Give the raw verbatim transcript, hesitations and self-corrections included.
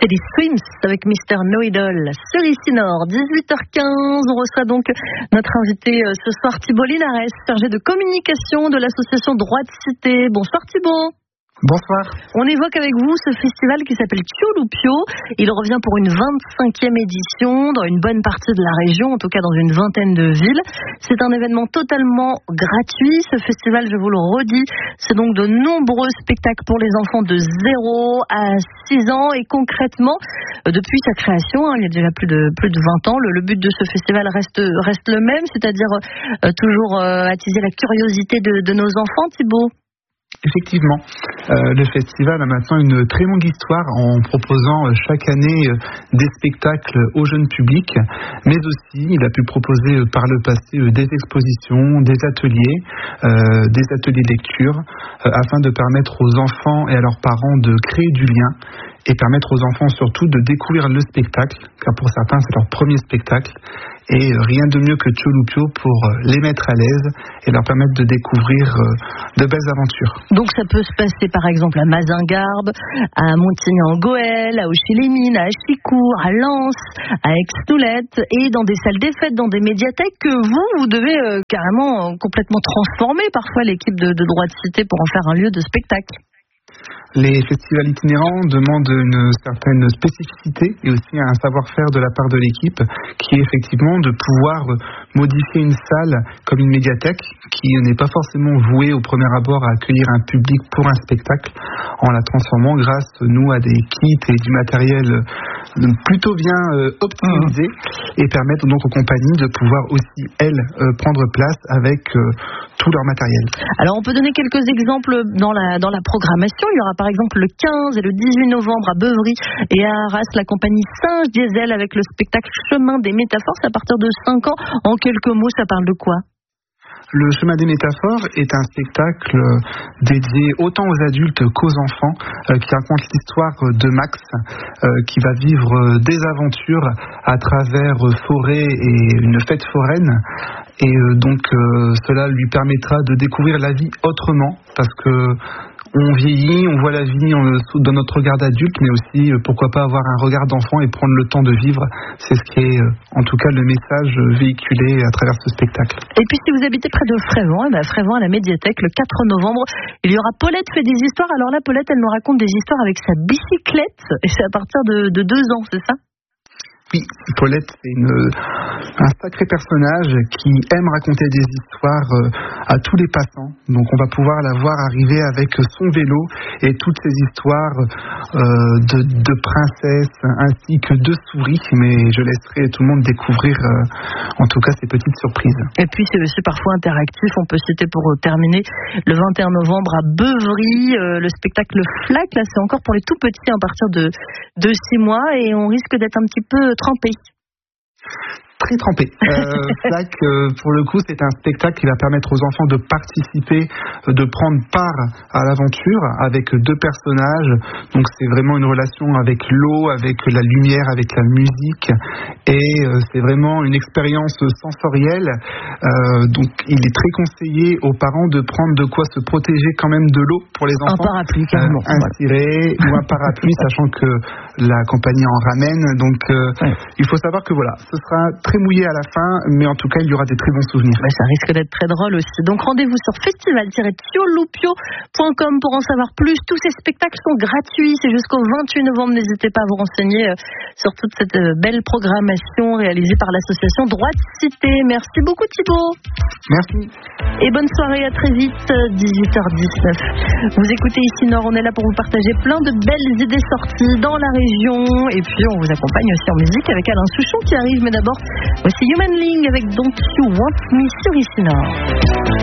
c'était les Swims avec Mister Know-It-All sur ici Nord. dix-huit heures quinze, on reçoit donc notre invité ce soir, Thibault Linares, chargé de communication de l'association Droit de Cité. Bonsoir Thibault. Bonsoir. On évoque avec vous ce festival qui s'appelle Thioloupio. Il revient pour une vingt-cinquième édition dans une bonne partie de la région, en tout cas dans une vingtaine de villes. C'est un événement totalement gratuit. Ce festival, je vous le redis, c'est donc de nombreux spectacles pour les enfants de zéro à six ans. Et concrètement, depuis sa création, hein, il y a déjà plus de, plus de vingt ans, le, le but de ce festival reste, reste le même, c'est-à-dire euh, toujours euh, attiser la curiosité de, de nos enfants, Thibault. Effectivement, euh, le festival a maintenant une très longue histoire en proposant euh, chaque année euh, des spectacles au jeune public, mais aussi il a pu proposer euh, par le passé euh, des expositions, des ateliers, euh, des ateliers de lecture, euh, afin de permettre aux enfants et à leurs parents de créer du lien et permettre aux enfants surtout de découvrir le spectacle, car pour certains c'est leur premier spectacle. Et rien de mieux que Thioloupio pour les mettre à l'aise et leur permettre de découvrir de belles aventures. Donc ça peut se passer par exemple à Mazingarbe, à Montigny-en-Goël, à Auchy-les-Mines, à Achicourt, à Lens, à Aix-Noulette et dans des salles des fêtes, dans des médiathèques que vous, vous devez euh, carrément euh, complètement transformer parfois l'équipe de, de Droit de Cité pour en faire un lieu de spectacle. Les festivals itinérants demandent une certaine spécificité et aussi un savoir-faire de la part de l'équipe qui est effectivement de pouvoir modifier une salle comme une médiathèque qui n'est pas forcément vouée au premier abord à accueillir un public pour un spectacle en la transformant grâce, nous, à des kits et du matériel plutôt bien optimisé et permettre donc aux compagnies de pouvoir aussi, elles, prendre place avec tout leur matériel. Alors on peut donner quelques exemples dans la, dans la programmation. Il y aura par exemple le quinze et le dix-huit novembre à Beuvry et à Arras la compagnie Singe Diesel avec le spectacle Chemin des métaphores. C'est à partir de cinq ans. En quelques mots, ça parle de quoi ? Le Chemin des métaphores est un spectacle dédié autant aux adultes qu'aux enfants euh, qui raconte l'histoire de Max euh, qui va vivre des aventures à travers forêt et une fête foraine et euh, donc euh, cela lui permettra de découvrir la vie autrement parce que on vieillit, on voit la vie dans notre regard d'adulte, mais aussi, pourquoi pas, avoir un regard d'enfant et prendre le temps de vivre. C'est ce qui est, en tout cas, le message véhiculé à travers ce spectacle. Et puis, si vous habitez près de Frévent, eh ben Frévent, à la médiathèque, le quatre novembre, il y aura Paulette fait des histoires. Alors là, Paulette, elle nous raconte des histoires avec sa bicyclette, et c'est à partir de, de deux ans, c'est ça ? Oui, Paulette, c'est une, un sacré personnage qui aime raconter des histoires à tous les passants. Donc on va pouvoir la voir arriver avec son vélo et toutes ces histoires euh, de, de princesses ainsi que de souris. Mais je laisserai tout le monde découvrir euh, en tout cas ces petites surprises. Et puis c'est aussi parfois interactif. On peut citer pour terminer le vingt et un novembre à Beuvry, euh, le spectacle Flac. Là c'est encore pour les tout petits à partir de, de six mois et on risque d'être un petit peu trempé. Très trempé. Euh, Flac, euh, pour le coup, c'est un spectacle qui va permettre aux enfants de participer, euh, de prendre part à l'aventure avec deux personnages. Donc c'est vraiment une relation avec l'eau, avec la lumière, avec la musique. Et euh, c'est vraiment une expérience sensorielle. Euh, donc il est très conseillé aux parents de prendre de quoi se protéger quand même de l'eau pour les enfants. Un parapluie, carrément. Euh, un ciré ou un parapluie, sachant que la compagnie en ramène. Donc euh, ouais. Il faut savoir que voilà, ce sera très mouillé à la fin, mais en tout cas il y aura des très bons souvenirs. Bah, ça risque d'être très drôle aussi. Donc rendez-vous sur festival tiret thioloupio point com pour en savoir plus. Tous ces spectacles sont gratuits, c'est jusqu'au vingt-huit novembre. N'hésitez pas à vous renseigner euh, sur toute cette euh, belle programmation réalisée par l'association Droit de Cité. Merci beaucoup Thibault. Merci. Et bonne soirée, à très vite, dix-huit heures dix-neuf. Vous écoutez ici Nord, on est là pour vous partager plein de belles idées sorties dans la région. Et puis on vous accompagne aussi en musique avec Alain Souchon qui arrive, mais d'abord voici Human Ling avec Don't You Want Me sur ici Nord.